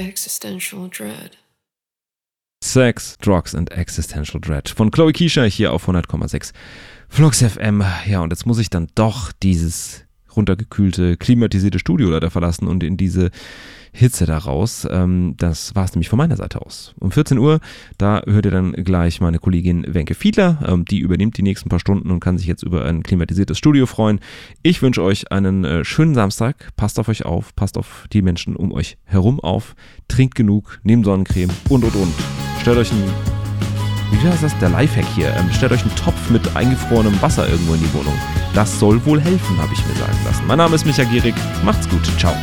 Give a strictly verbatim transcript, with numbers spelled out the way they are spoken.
Existential Dread. Sex, Drugs and Existential Dread von Chloe Keisha hier auf hundert Komma sechs Flux F M. Ja, und jetzt muss ich dann doch dieses runtergekühlte, klimatisierte Studio leider verlassen und in diese Hitze da raus. Ähm, das war es nämlich von meiner Seite aus. Um vierzehn Uhr, da hört ihr dann gleich meine Kollegin Wenke Fiedler. Ähm, die übernimmt die nächsten paar Stunden und kann sich jetzt über ein klimatisiertes Studio freuen. Ich wünsche euch einen äh, schönen Samstag. Passt auf euch auf, passt auf die Menschen um euch herum auf. Trinkt genug, nehmt Sonnencreme und, und, und. Stellt euch einen, wie heißt das, der Lifehack hier, ähm, stellt euch einen Topf mit eingefrorenem Wasser irgendwo in die Wohnung. Das soll wohl helfen, habe ich mir sagen lassen. Mein Name ist Micha Gierig. Macht's gut. Ciao.